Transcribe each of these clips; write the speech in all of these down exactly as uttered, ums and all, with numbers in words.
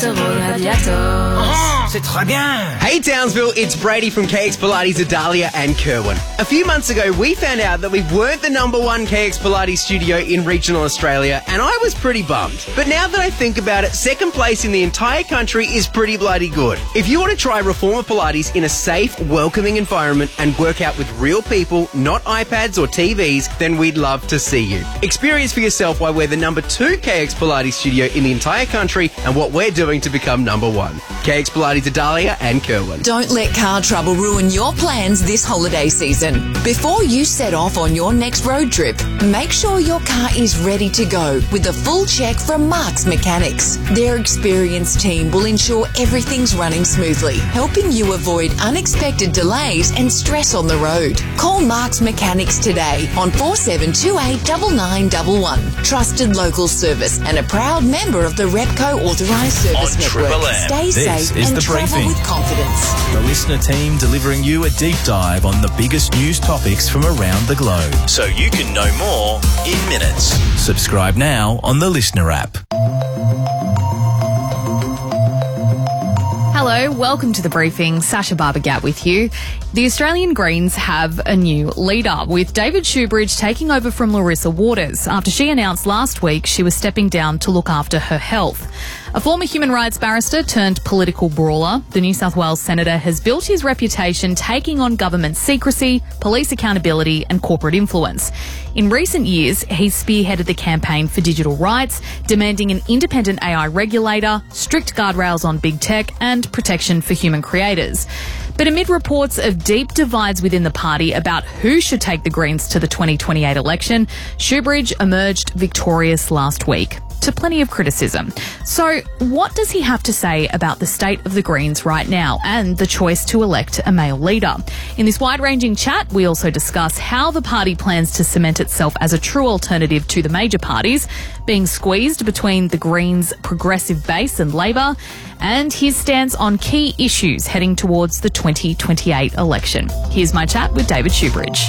radiateur au radiator. Oh, c'est très bien. Hey Townsville, it's Brady from K X Pilates, Adalia and Kerwin. A few months ago, we found out that we weren't the number one K X Pilates studio in regional Australia, and I was pretty bummed. But now that I think about it, second place in the entire country is pretty bloody good. If you want to try Reformer Pilates in a safe, welcoming environment and work out with real people, not iPads or T Vs, then we'd love to see you. Experience for yourself why we're the number two K X Pilates studio in the entire country and what we're doing to become number one. K X Pilates, Adalia and Kerwin. Don't let car trouble ruin your plans this holiday season. Before you set off on your next road trip, make sure your car is ready to go with a full check from Mark's Mechanics. Their experienced team will ensure everything's running smoothly, helping you avoid unexpected delays and stress on the road. Call Mark's Mechanics today on four seven two eight nine nine one one. Trusted local service and a proud member of the Repco Authorised Service On Network. Triple M, Stay this safe is and The travel Briefing. with confidence. The listener team delivering you a deep dive on the biggest news topics from around the globe, so you can know more in minutes. Subscribe now on the Listener app. Hello, welcome to The Briefing. Sasha Barbagat with you. The Australian Greens have a new leader, with David Shoebridge taking over from Larissa Waters after she announced last week she was stepping down to look after her health. A former human rights barrister turned political brawler, the New South Wales senator has built his reputation taking on government secrecy, police accountability and corporate influence. In recent years, he's spearheaded the campaign for digital rights, demanding an independent A I regulator, strict guardrails on big tech and protection for human creators. But amid reports of deep divides within the party about who should take the Greens to the twenty twenty-eight election, Shoebridge emerged victorious last week, to plenty of criticism. So what does he have to say about the state of the Greens right now and the choice to elect a male leader? In this wide-ranging chat, we also discuss how the party plans to cement itself as a true alternative to the major parties, being squeezed between the Greens' progressive base and Labor, and his stance on key issues heading towards the twenty twenty-eight election. Here's my chat with David Shoebridge.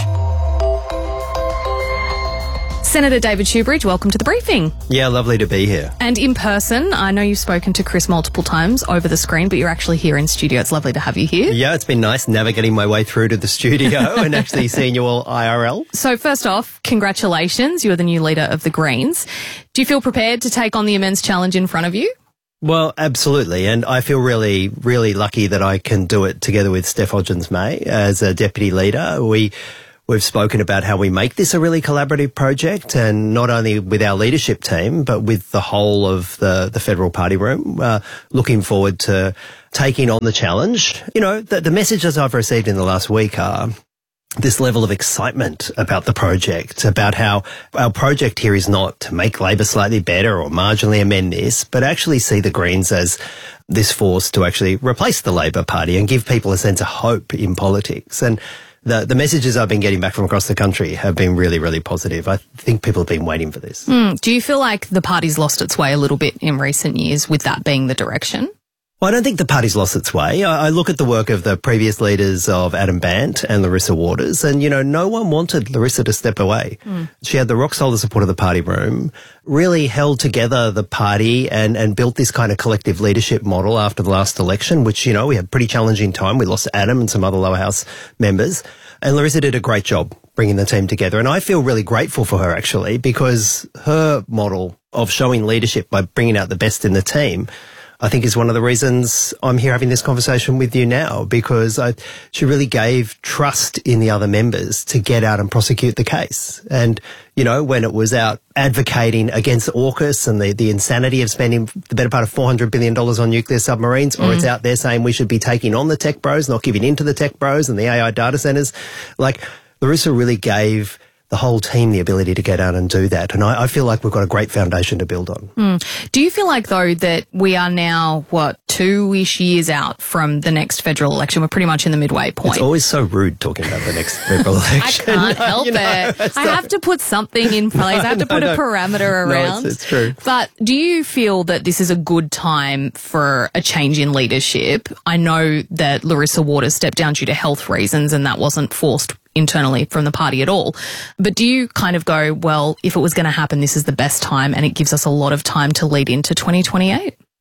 Senator David Shoebridge, welcome to The Briefing. Yeah, lovely to be here. And in person, I know you've spoken to Chris multiple times over the screen, but you're actually here in studio. It's lovely to have you here. Yeah, it's been nice navigating my way through to the studio and actually seeing you all I R L. So first off, congratulations. You're the new leader of the Greens. Do you feel prepared to take on the immense challenge in front of you? Well, absolutely. And I feel really, really lucky that I can do it together with Steph Hodgins-May as a deputy leader. We... We've spoken about how we make this a really collaborative project, and not only with our leadership team, but with the whole of the, the federal party room. Uh, looking forward to taking on the challenge. You know, the, the messages I've received in the last week are this level of excitement about the project, about how our project here is not to make Labor slightly better or marginally amend this, but actually see the Greens as this force to actually replace the Labor Party and give people a sense of hope in politics. And The, the messages I've been getting back from across the country have been really, really positive. I think people have been waiting for this. Mm. Do you feel like the party's lost its way a little bit in recent years with that being the direction? Well, I don't think the party's lost its way. I, I look at the work of the previous leaders of Adam Bandt and Larissa Waters, and, you know, no one wanted Larissa to step away. Mm. She had the rock-solid support of the party room, really held together the party and, and built this kind of collective leadership model after the last election, which, you know, we had a pretty challenging time. We lost Adam and some other lower house members. And Larissa did a great job bringing the team together. And I feel really grateful for her, actually, because her model of showing leadership by bringing out the best in the team, I think, is one of the reasons I'm here having this conversation with you now, because I, she really gave trust in the other members to get out and prosecute the case. And, you know, when it was out advocating against AUKUS and the, the insanity of spending the better part of four hundred billion dollars on nuclear submarines, or mm. it's out there saying we should be taking on the tech bros, not giving in to the tech bros and the A I data centers, like, Larissa really gave the whole team the ability to get out and do that. And I, I feel like we've got a great foundation to build on. Mm. Do you feel like, though, that we are now, what, two-ish years out from the next federal election? We're pretty much in the midway point. It's always so rude talking about the next federal election. I can't help you know, it. I have to put something in place. I have to no, put no. a parameter around. No, it's, it's true. But do you feel that this is a good time for a change in leadership? I know that Larissa Waters stepped down due to health reasons, and that wasn't forced internally from the party at all. But do you kind of go, well, if it was going to happen, this is the best time and it gives us a lot of time to lead into twenty twenty-eight?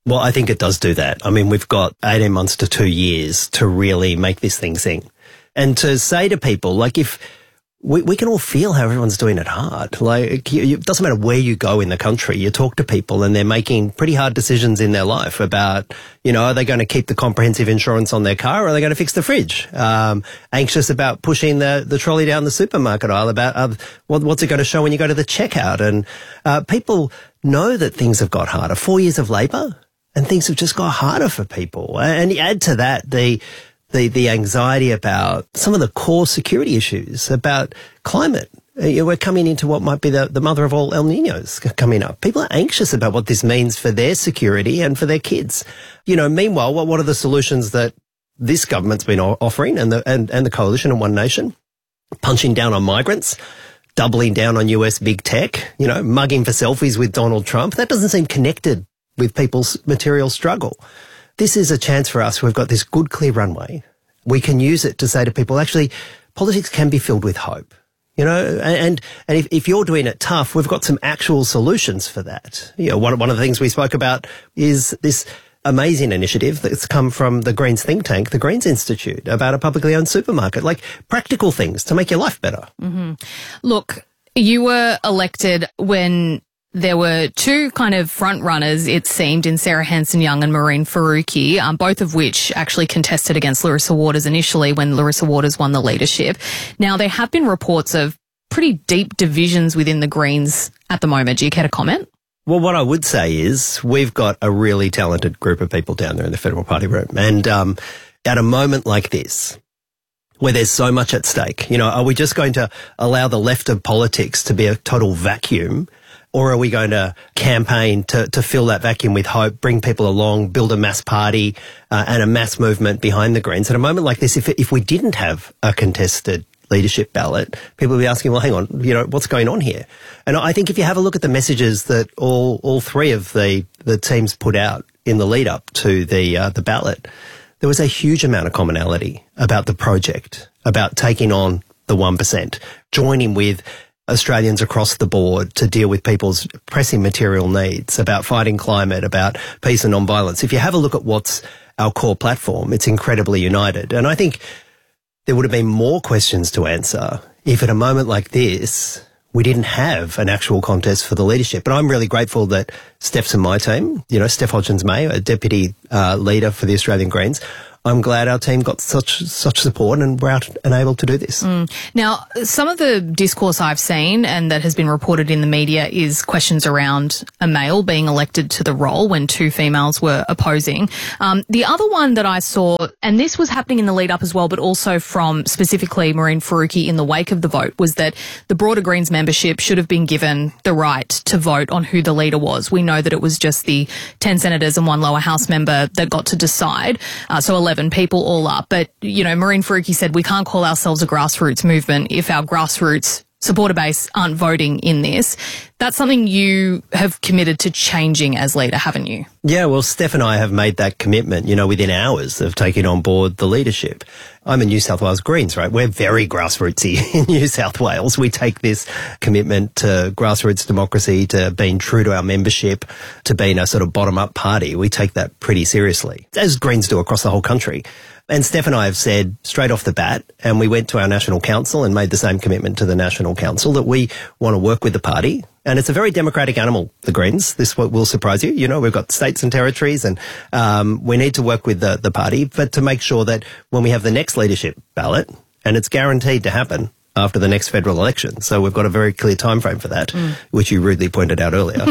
Well, I think it does do that. I mean, we've got eighteen months to two years to really make this thing sing. And to say to people, like, if we, we can all feel how everyone's doing it hard. Like, you, it doesn't matter where you go in the country. You talk to people and they're making pretty hard decisions in their life about, you know, are they going to keep the comprehensive insurance on their car or are they going to fix the fridge? Um, anxious about pushing the, the trolley down the supermarket aisle, about uh, what, what's it going to show when you go to the checkout? And uh, people know that things have got harder. Four years of Labor and things have just got harder for people. And you add to that the the the anxiety about some of the core security issues, about climate. You know, we're coming into what might be the, the mother of all El Niños coming up. People are anxious about what this means for their security and for their kids. You know, meanwhile, what, what are the solutions that this government's been offering and the, and, and the coalition and One Nation? Punching down on migrants, doubling down on U S big tech, you know, mugging for selfies with Donald Trump. That doesn't seem connected with people's material struggle. This is a chance for us. We've got this good, clear runway. We can use it to say to people, actually, politics can be filled with hope. You know, and and if, if you're doing it tough, we've got some actual solutions for that. You know, one, one of the things we spoke about is this amazing initiative that's come from the Greens think tank, the Greens Institute, about a publicly owned supermarket, like practical things to make your life better. Mm-hmm. Look, you were elected when there were two kind of front runners, it seemed, in Sarah Hanson-Young and Mehreen Faruqi, um, both of which actually contested against Larissa Waters initially when Larissa Waters won the leadership. Now, there have been reports of pretty deep divisions within the Greens at the moment. Do you care to comment? Well, what I would say is we've got a really talented group of people down there in the Federal Party room. And um, at a moment like this, where there's so much at stake, you know, are we just going to allow the left of politics to be a total vacuum? Or are we going to campaign to, to fill that vacuum with hope, bring people along, build a mass party uh, and a mass movement behind the Greens? At a moment like this, if if we didn't have a contested leadership ballot, people would be asking, well, hang on, you know, what's going on here? And I think if you have a look at the messages that all all three of the, the teams put out in the lead up to the uh, the ballot, there was a huge amount of commonality about the project, about taking on the one percent, joining with Australians across the board to deal with people's pressing material needs, about fighting climate, about peace and non-violence. If you have a look at what's our core platform, it's incredibly united. And I think there would have been more questions to answer if at a moment like this, we didn't have an actual contest for the leadership. But I'm really grateful that Steph's in my team, you know, Steph Hodgins-May, a deputy uh, leader for the Australian Greens. I'm glad our team got such such support and we're out and able to do this. Mm. Now, some of the discourse I've seen and that has been reported in the media is questions around a male being elected to the role when two females were opposing. Um, the other one that I saw, and this was happening in the lead up as well, but also from specifically Mehreen Faruqi in the wake of the vote, was that the broader Greens membership should have been given the right to vote on who the leader was. We know that it was just the ten senators and one lower house member that got to decide. Uh, so eleven people all up. But, you know, Mehreen Faruqi said we can't call ourselves a grassroots movement if our grassroots supporter base aren't voting in this. That's something you have committed to changing as leader, haven't you? Yeah, well, Steph and I have made that commitment, you know, within hours of taking on board the leadership. I'm in New South Wales Greens, right? We're very grassrootsy in New South Wales. We take this commitment to grassroots democracy, to being true to our membership, to being a sort of bottom-up party. We take that pretty seriously, as Greens do across the whole country. And Steph and I have said straight off the bat, and we went to our National Council and made the same commitment to the National Council, that we want to work with the party. And it's a very democratic animal, the Greens. This will surprise you. You know, we've got states and territories and um, we need to work with the, the party, but to make sure that when we have the next leadership ballot, and it's guaranteed to happen after the next federal election, so we've got a very clear time frame for that, mm. which you rudely pointed out earlier,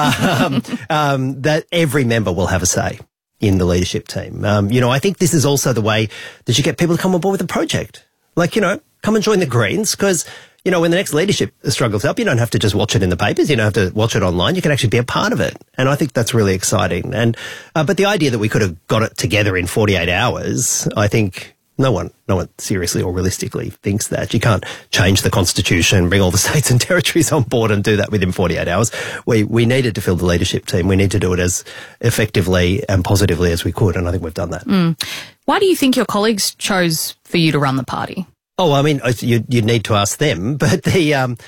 um, um, that every member will have a say in the leadership team. Um, you know, I think this is also the way that you get people to come on board with the project. Like, you know, come and join the Greens, because, you know, when the next leadership struggles up, you don't have to just watch it in the papers. You don't have to watch it online. You can actually be a part of it. And I think that's really exciting. And, uh, but the idea that we could have got it together in forty-eight hours, I think no one, no one seriously or realistically thinks that. You can't change the constitution, bring all the states and territories on board and do that within forty-eight hours. We, we needed to fill the leadership team. We need to do it as effectively and positively as we could. And I think we've done that. Mm. Why do you think your colleagues chose for you to run the party? Oh, I mean, you'd, you'd need to ask them, but the, um,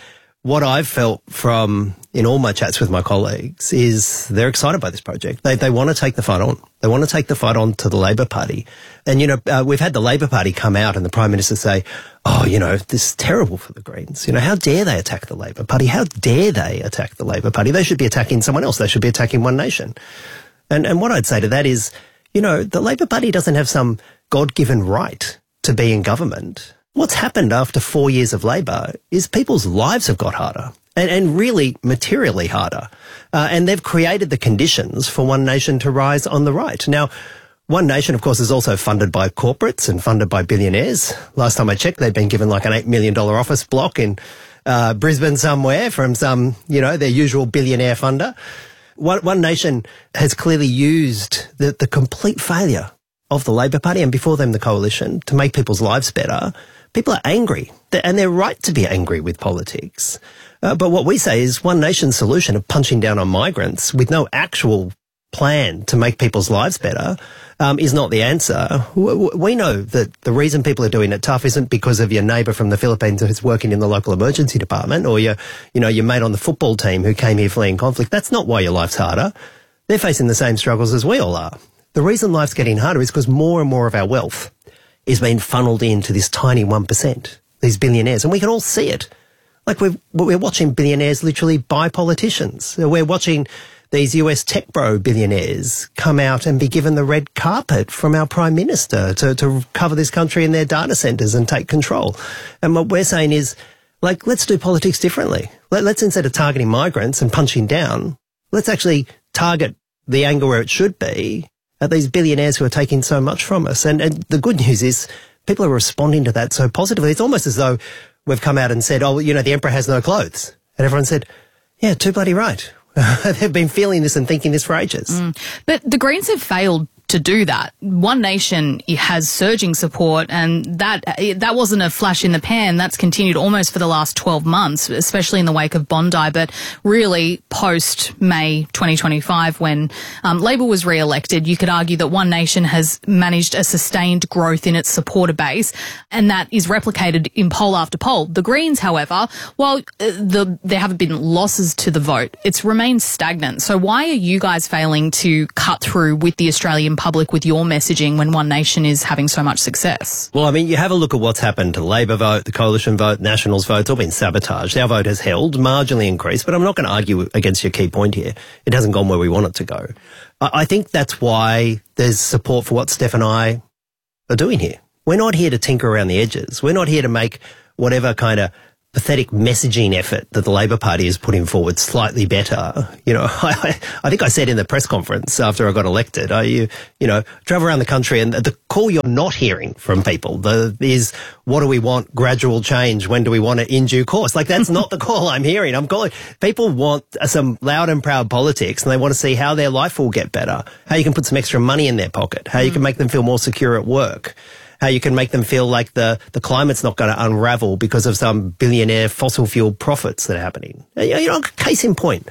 what I've felt from in all my chats with my colleagues is they're excited by this project. They they want to take the fight on. They want to take the fight on to the Labor Party. And, you know, uh, we've had the Labor Party come out and the Prime Minister say, oh, you know, this is terrible for the Greens. You know, how dare they attack the Labor Party? How dare they attack the Labor Party? They should be attacking someone else. They should be attacking One Nation. And, and what I'd say to that is, you know, the Labor Party doesn't have some God-given right to be in government. What's happened after four years of Labor is people's lives have got harder and, and really materially harder. Uh, and they've created the conditions for One Nation to rise on the right. Now, One Nation, of course, is also funded by corporates and funded by billionaires. Last time I checked, they'd been given like an eight million dollars office block in uh, Brisbane somewhere from some, you know, their usual billionaire funder. One, One Nation has clearly used the, the complete failure of the Labor Party and before them the Coalition to make people's lives better. People are angry, and they're right to be angry with politics. Uh, but what we say is One Nation's solution of punching down on migrants with no actual plan to make people's lives better um, is not the answer. We know that the reason people are doing it tough isn't because of your neighbour from the Philippines who's working in the local emergency department or your, you know, your mate on the football team who came here fleeing conflict. That's not why your life's harder. They're facing the same struggles as we all are. The reason life's getting harder is because more and more of our wealth is being funneled into this tiny one percent, these billionaires. And we can all see it. Like we're, we're watching billionaires literally buy politicians. We're watching these U S tech bro billionaires come out and be given the red carpet from our Prime Minister to, to cover this country in their data centres and take control. And what we're saying is, like, let's do politics differently. Let, let's, instead of targeting migrants and punching down, let's actually target the angle where it should be at these billionaires who are taking so much from us. And, and the good news is people are responding to that so positively. It's almost as though we've come out and said, oh, you know, the emperor has no clothes. And everyone said, yeah, too bloody right. They've been feeling this and thinking this for ages. Mm. But the Greens have failed to do that. One Nation has surging support, and that that wasn't a flash in the pan. That's continued almost for the last twelve months, especially in the wake of Bondi, but really post-May twenty twenty-five when um, Labor was re-elected. You could argue that One Nation has managed a sustained growth in its supporter base, and that is replicated in poll after poll. The Greens, however, while uh, the, there haven't been losses to the vote, it's remained stagnant. So why are you guys failing to cut through with the Australian public with your messaging when One Nation is having so much success? Well, I mean, you have a look at what's happened to the Labor vote, the Coalition vote, Nationals vote. It's all been sabotaged. Our vote has held, marginally increased, but I'm not going to argue against your key point here. It hasn't gone where we want it to go. I think that's why there's support for what Steph and I are doing here. We're not here to tinker around the edges. We're not here to make whatever kind of pathetic messaging effort that the Labor Party is putting forward slightly better. You know, I, I think I said in the press conference after I got elected, I, you, you know, travel around the country and the call you're not hearing from people the, is, what do we want? Gradual change. When do we want it? In due course. Like, that's not the call I'm hearing. I'm calling. People want some loud and proud politics, and they want to see how their life will get better, how you can put some extra money in their pocket, how you can make them feel more secure at work, how you can make them feel like the, the climate's not going to unravel because of some billionaire fossil fuel profits that are happening. You know, case in point.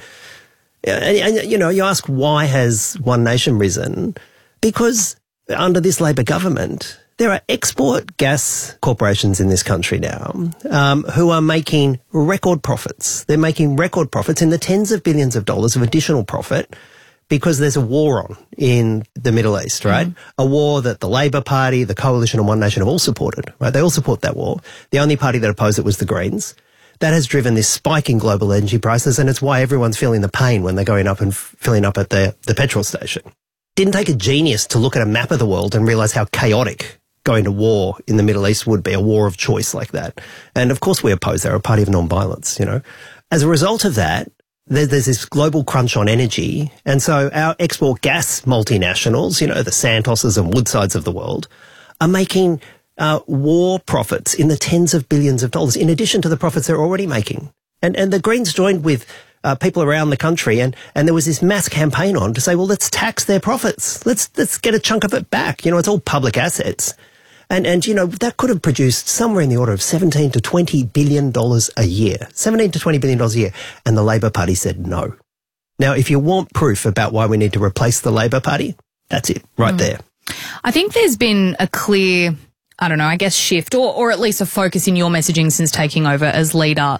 And, and, you know, you ask, why has One Nation risen? Because under this Labor government, there are export gas corporations in this country now um, who are making record profits. They're making record profits in the tens of billions of dollars of additional profit because there's a war on in the Middle East, right? Mm. A war that the Labor Party, the Coalition and One Nation have all supported, right? They all support that war. The only party that opposed it was the Greens. That has driven this spike in global energy prices, and it's why everyone's feeling the pain when they're going up and f- filling up at the, the petrol station. Didn't take a genius to look at a map of the world and realise how chaotic going to war in the Middle East would be, a war of choice like that. And of course we oppose that. We're a party of non-violence, you know. As a result of that, there's this global crunch on energy. And so our export gas multinationals, you know, the Santoses and Woodsides of the world, are making uh, war profits in the tens of billions of dollars, in addition to the profits they're already making. And and the Greens joined with uh, people around the country, and, and there was this mass campaign on to say, well, let's tax their profits. Let's let's get a chunk of it back. You know, it's all public assets. And, and, you know, that could have produced somewhere in the order of seventeen to twenty billion dollars a year. seventeen to twenty billion dollars a year. And the Labor Party said no. Now, if you want proof about why we need to replace the Labor Party, that's it, right mm. there. I think there's been a clear, I don't know, I guess shift, or, or at least a focus in your messaging since taking over as leader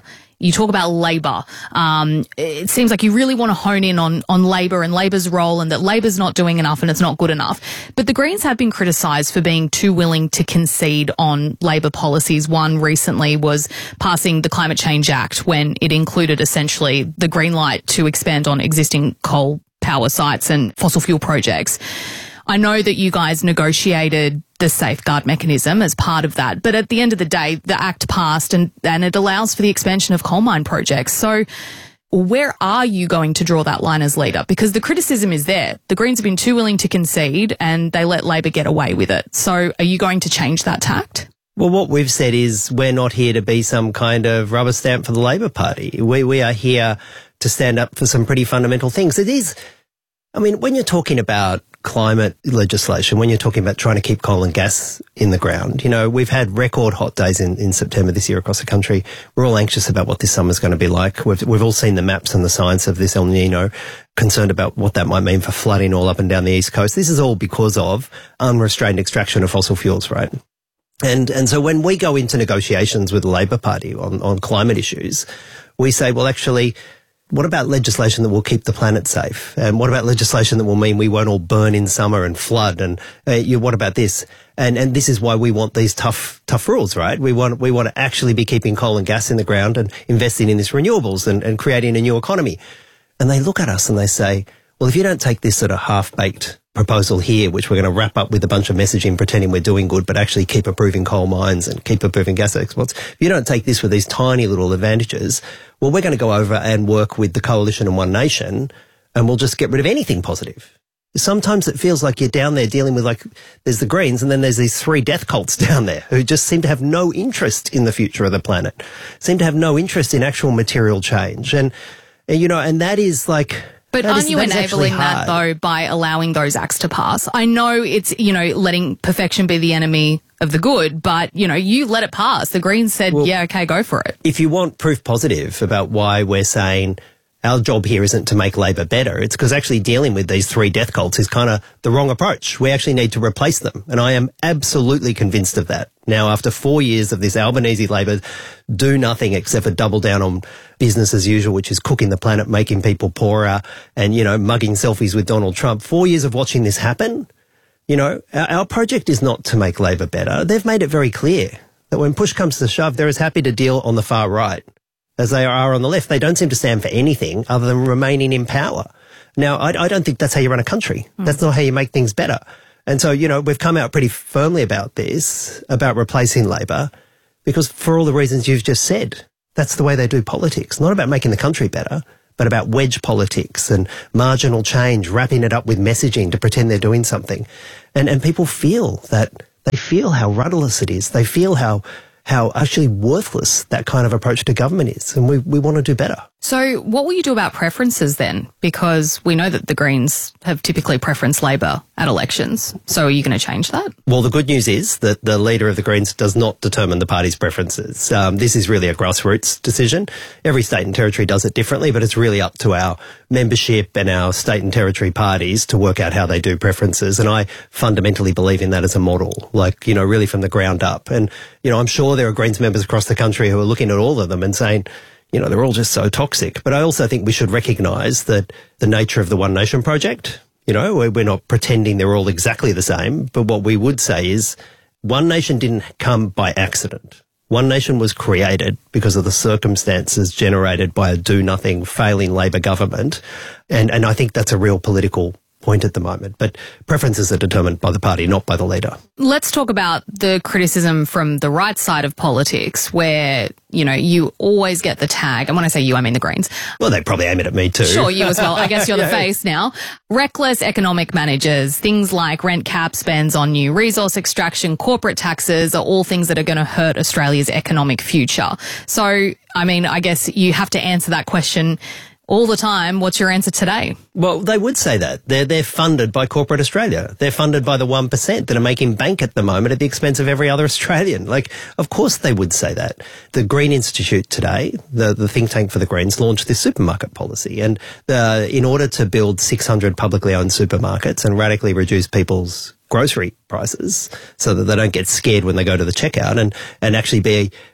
You talk about Labor. Um, it seems like you really want to hone in on, on Labor and Labor's role, and that Labor's not doing enough and it's not good enough. But the Greens have been criticised for being too willing to concede on Labor policies. One recently was passing the Climate Change Act when it included essentially the green light to expand on existing coal power sites and fossil fuel projects. I know that you guys negotiated the safeguard mechanism as part of that, but at the end of the day, the Act passed and, and it allows for the expansion of coal mine projects. So where are you going to draw that line as leader? Because the criticism is there. The Greens have been too willing to concede and they let Labor get away with it. So are you going to change that tact? Well, what we've said is we're not here to be some kind of rubber stamp for the Labor Party. We, we are here to stand up for some pretty fundamental things. It is, I mean, when you're talking about climate legislation, when you're talking about trying to keep coal and gas in the ground, you know, we've had record hot days in, in September this year across the country. We're all anxious about what this summer's going to be like. We've, we've all seen the maps and the science of this El Nino, concerned about what that might mean for flooding all up and down the East Coast. This is all because of unrestrained extraction of fossil fuels, right? And, and so when we go into negotiations with the Labor Party on, on climate issues, we say, well, actually, what about legislation that will keep the planet safe? And what about legislation that will mean we won't all burn in summer and flood? And uh, you, what about this? And and this is why we want these tough tough rules, right? We want we want to actually be keeping coal and gas in the ground and investing in this renewables and, and creating a new economy. And they look at us and they say, well, if you don't take this sort of half-baked proposal here, which we're going to wrap up with a bunch of messaging pretending we're doing good, but actually keep approving coal mines and keep approving gas exports. If you don't take this with these tiny little advantages, well, we're going to go over and work with the Coalition and One Nation and we'll just get rid of anything positive. Sometimes it feels like you're down there dealing with, like, there's the Greens and then there's these three death cults down there who just seem to have no interest in the future of the planet, seem to have no interest in actual material change. And, you know, and that is like... But that aren't is, you that enabling that, though, by allowing those acts to pass? I know it's, you know, letting perfection be the enemy of the good, but, you know, you let it pass. The Greens said, well, yeah, okay, go for it. If you want proof positive about why we're saying our job here isn't to make Labor better, it's because actually dealing with these three death cults is kind of the wrong approach. We actually need to replace them. And I am absolutely convinced of that. Now, after four years of this Albanese Labor do nothing except for double down on business as usual, which is cooking the planet, making people poorer and, you know, mugging selfies with Donald Trump, four years of watching this happen, you know, our, our project is not to make Labor better. They've made it very clear that when push comes to shove, they're as happy to deal on the far right as they are on the left. They don't seem to stand for anything other than remaining in power. Now, I, I don't think that's how you run a country. Mm. That's not how you make things better. And so, you know, we've come out pretty firmly about this, about replacing Labor, because for all the reasons you've just said, that's the way they do politics. Not about making the country better, but about wedge politics and marginal change, wrapping it up with messaging to pretend they're doing something. And, and people feel that, they feel how rudderless it is. They feel how, how actually worthless that kind of approach to government is. And we, we want to do better. So what will you do about preferences then? Because we know that the Greens have typically preferenced Labor at elections. So are you going to change that? Well, the good news is that the leader of the Greens does not determine the party's preferences. Um, this is really a grassroots decision. Every state and territory does it differently, but it's really up to our membership and our state and territory parties to work out how they do preferences. And I fundamentally believe in that as a model, like, you know, really from the ground up. And, you know, I'm sure there are Greens members across the country who are looking at all of them and saying, you know, they're all just so toxic. But I also think we should recognise that the nature of the One Nation project, you know, we're not pretending they're all exactly the same. But what we would say is One Nation didn't come by accident. One Nation was created because of the circumstances generated by a do-nothing, failing Labor government. And, and I think that's a real political point at the moment. But preferences are determined by the party, not by the leader. Let's talk about the criticism from the right side of politics where, you know, you always get the tag. And when I say you, I mean the Greens. Well, they probably aim it at me too. Sure, you as well. I guess you're the face now. Reckless economic managers, things like rent cap spends on new resource extraction, corporate taxes are all things that are going to hurt Australia's economic future. So, I mean, I guess you have to answer that question all the time. What's your answer today? Well, they would say that. They're, they're funded by corporate Australia. They're funded by the one percent that are making bank at the moment at the expense of every other Australian. Like, of course they would say that. The Green Institute today, the, the think tank for the Greens, launched this supermarket policy. And the, in order to build six hundred publicly owned supermarkets and radically reduce people's grocery prices so that they don't get scared when they go to the checkout and, and actually be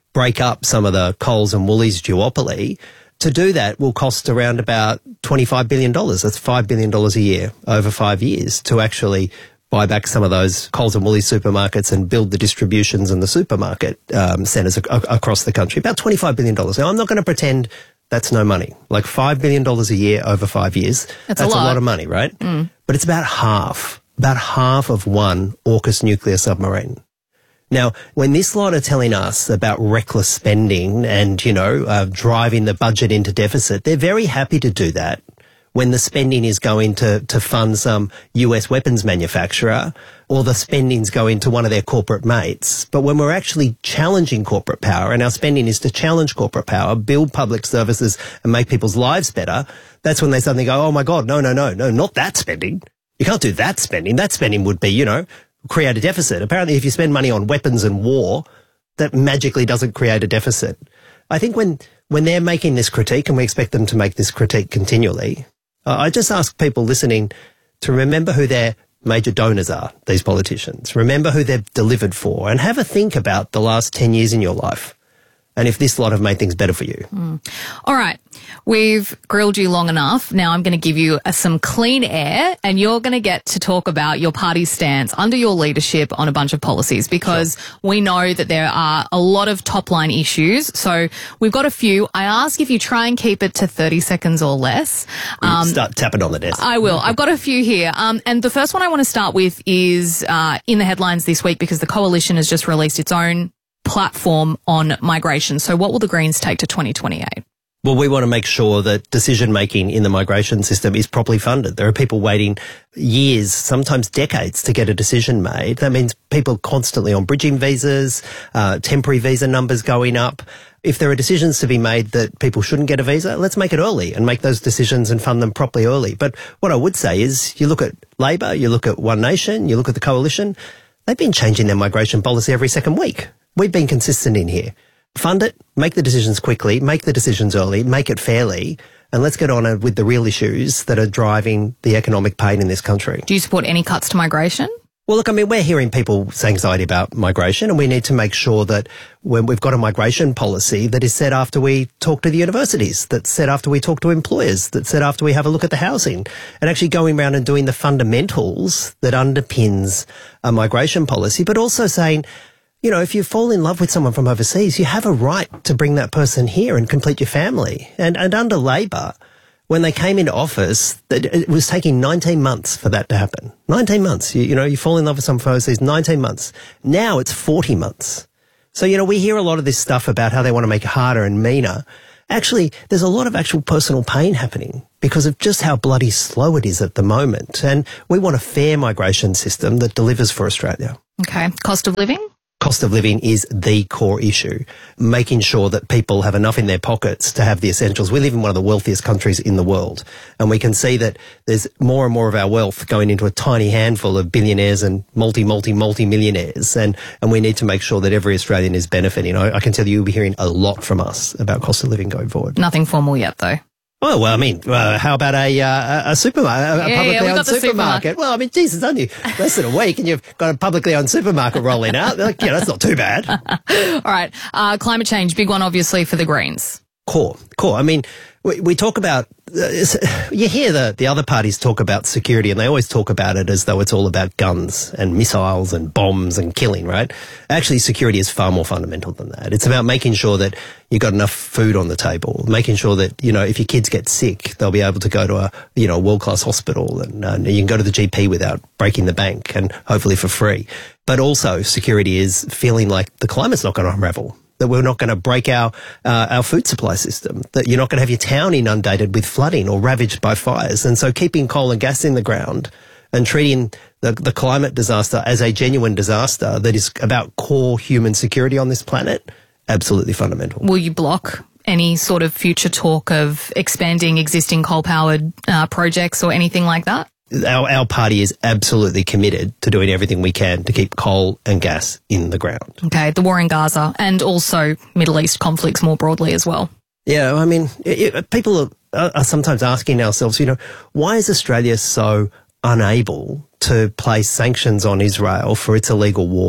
break up some of the Coles and Woolies duopoly. To do that will cost around about twenty-five billion dollars. That's five billion dollars a year over five years to actually buy back some of those Coles and Woolies supermarkets and build the distributions and the supermarket um, centres ac- across the country. About twenty-five billion dollars. Now, I'm not going to pretend that's no money. Like five billion dollars a year over five years. That's, that's a, lot. a lot of money, right? Mm. But it's about half, about half of one AUKUS nuclear submarine. Now, when this lot are telling us about reckless spending and, you know, uh, driving the budget into deficit, they're very happy to do that when the spending is going to, to fund some U S weapons manufacturer or the spending's going to one of their corporate mates. But when we're actually challenging corporate power and our spending is to challenge corporate power, build public services and make people's lives better, that's when they suddenly go, oh my God, no, no, no, no, not that spending. You can't do that spending. That spending would be, you know, create a deficit. Apparently, if you spend money on weapons and war, that magically doesn't create a deficit. I think when, when they're making this critique, and we expect them to make this critique continually, uh, I just ask people listening to remember who their major donors are, these politicians. Remember who they've delivered for and have a think about the last ten years in your life and if this lot have made things better for you. Mm. All right. We've grilled you long enough. Now I'm going to give you uh, some clean air and you're going to get to talk about your party's stance under your leadership on a bunch of policies because sure. we know that there are a lot of top-line issues. So we've got a few. I ask if you try and keep it to thirty seconds or less. Um, start tapping on the desk. I will. I've got a few here. Um, and the first one I want to start with is uh, in the headlines this week because the Coalition has just released its own platform on migration. So what will the Greens take to twenty twenty-eight? Well, we want to make sure that decision-making in the migration system is properly funded. There are people waiting years, sometimes decades, to get a decision made. That means people constantly on bridging visas, uh, temporary visa numbers going up. If there are decisions to be made that people shouldn't get a visa, let's make it early and make those decisions and fund them properly early. But what I would say is you look at Labor, you look at One Nation, you look at the Coalition, they've been changing their migration policy every second week. We've been consistent in here. Fund it, make the decisions quickly, make the decisions early, make it fairly, and let's get on with the real issues that are driving the economic pain in this country. Do you support any cuts to migration? Well, look, I mean, we're hearing people's anxiety about migration, and we need to make sure that when we've got a migration policy that is set after we talk to the universities, that's set after we talk to employers, that's set after we have a look at the housing, and actually going around and doing the fundamentals that underpins a migration policy, but also saying, you know, if you fall in love with someone from overseas, you have a right to bring that person here and complete your family. And, and under Labor, when they came into office, it was taking nineteen months for that to happen. nineteen months. You, you know, you fall in love with someone from overseas, nineteen months. Now it's forty months. So, you know, we hear a lot of this stuff about how they want to make it harder and meaner. Actually, there's a lot of actual personal pain happening because of just how bloody slow it is at the moment. And we want a fair migration system that delivers for Australia. Okay. Cost of living? Cost of living is the core issue, making sure that people have enough in their pockets to have the essentials. We live in one of the wealthiest countries in the world, and we can see that there's more and more of our wealth going into a tiny handful of billionaires and multi, multi, multi-millionaires, and, and we need to make sure that every Australian is benefiting. I, I can tell you you'll be hearing a lot from us about cost of living going forward. Nothing formal yet, though. Oh, well, I mean, uh, how about a, uh, a supermarket, a yeah, publicly yeah, owned supermarket? supermarket? Well, I mean, geez, it's only less than a week and you've got a publicly owned supermarket rolling out. Like, yeah, that's not too bad. All right. Uh, climate change, big one, obviously, for the Greens. Core, core. I mean, we, we talk about, uh, you hear the, the other parties talk about security and they always talk about it as though it's all about guns and missiles and bombs and killing, right? Actually, security is far more fundamental than that. It's about making sure that you've got enough food on the table, making sure that, you know, if your kids get sick, they'll be able to go to a, you know, a world-class hospital and uh, you can go to the G P without breaking the bank and hopefully for free. But also security is feeling like the climate's not going to unravel, that we're not going to break our uh, our food supply system, that you're not going to have your town inundated with flooding or ravaged by fires. And so keeping coal and gas in the ground and treating the, the climate disaster as a genuine disaster that is about core human security on this planet, absolutely fundamental. Will you block any sort of future talk of expanding existing coal-powered uh, projects or anything like that? Our, our party is absolutely committed to doing everything we can to keep coal and gas in the ground. Okay, the war in Gaza and also Middle East conflicts more broadly as well. Yeah, I mean, it, it, people are, are sometimes asking ourselves, you know, why is Australia so unable to place sanctions on Israel for its illegal war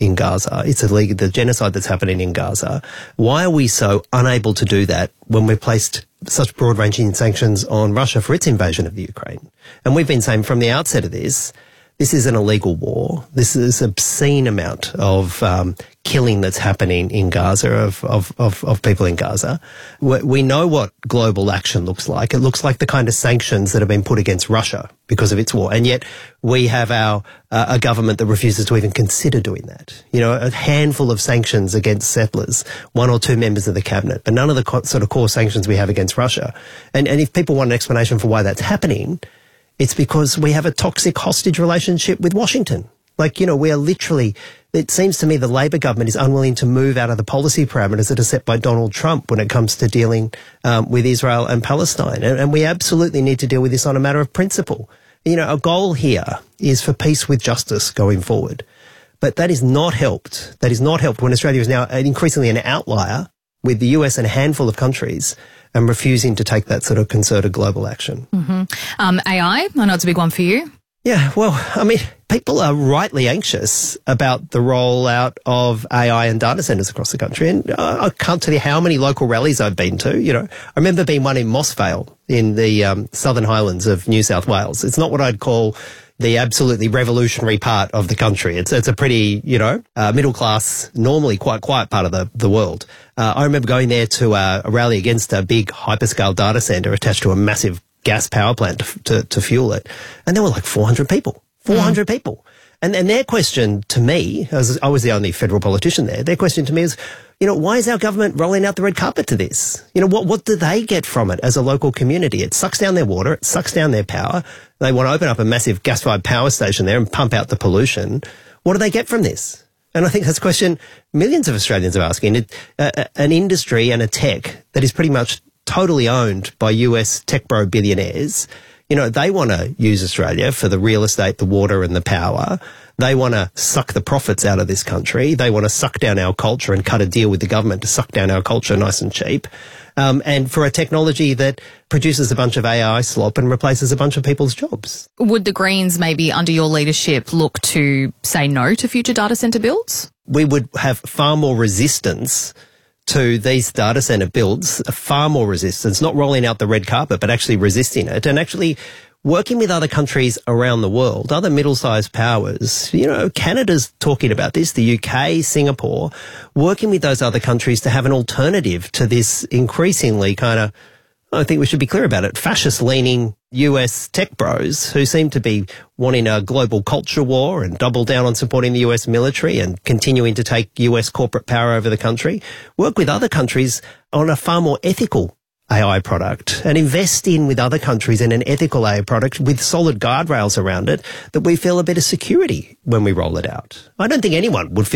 in Gaza. It's illegal, the genocide that's happening in Gaza. Why are we so unable to do that when we've placed such broad-ranging sanctions on Russia for its invasion of the Ukraine? And we've been saying from the outset of this, this is an illegal war. This is an obscene amount of um, killing that's happening in Gaza, of, of, of, of people in Gaza. We, we know what global action looks like. It looks like the kind of sanctions that have been put against Russia because of its war. And yet we have our uh, a government that refuses to even consider doing that. You know, a handful of sanctions against settlers, one or two members of the cabinet, but none of the co- sort of core sanctions we have against Russia. And, and if people want an explanation for why that's happening, it's because we have a toxic hostage relationship with Washington. Like, you know, we are literally, it seems to me the Labor government is unwilling to move out of the policy parameters that are set by Donald Trump when it comes to dealing um, with Israel and Palestine. And, and we absolutely need to deal with this on a matter of principle. You know, our goal here is for peace with justice going forward. But that is not helped. That is not helped when Australia is now increasingly an outlier with the U S and a handful of countries and refusing to take that sort of concerted global action. Mm-hmm. Um, A I, I know it's a big one for you. Yeah, well, I mean, people are rightly anxious about the rollout of A I and data centres across the country. And I can't tell you how many local rallies I've been to. You know, I remember being one in Moss Vale in the um, Southern Highlands of New South Wales. It's not what I'd call the absolutely revolutionary part of the country. It's it's a pretty, you know, uh, middle class, normally quite quiet part of the, the world. Uh, I remember going there to uh, a rally against a big hyperscale data centre attached to a massive gas power plant to, to, to fuel it. And there were like four hundred people, four hundred mm. people. And, and their question to me, as I was the only federal politician there, their question to me is, you know, why is our government rolling out the red carpet to this? You know, what, what do they get from it as a local community? It sucks down their water. It sucks down their power. They want to open up a massive gas-fired power station there and pump out the pollution. What do they get from this? And I think that's a question millions of Australians are asking. It, uh, an industry and a tech that is pretty much totally owned by U S tech bro billionaires. You know, they want to use Australia for the real estate, the water and the power. They want to suck the profits out of this country. They want to suck down our culture and cut a deal with the government to suck down our culture nice and cheap. Um, and for a technology that produces a bunch of A I slop and replaces a bunch of people's jobs. Would the Greens maybe under your leadership look to say no to future data centre builds? We would have far more resistance to these data centre builds, far more resistance, not rolling out the red carpet, but actually resisting it and actually working with other countries around the world, other middle-sized powers. You know, Canada's talking about this, the U K, Singapore, working with those other countries to have an alternative to this increasingly kind of, I think we should be clear about it, fascist-leaning U S tech bros who seem to be wanting a global culture war and double down on supporting the U S military and continuing to take U S corporate power over the country. Work with other countries on a far more ethical A I product and invest in with other countries in an ethical A I product with solid guardrails around it that we feel a bit of security when we roll it out. I don't think anyone would feel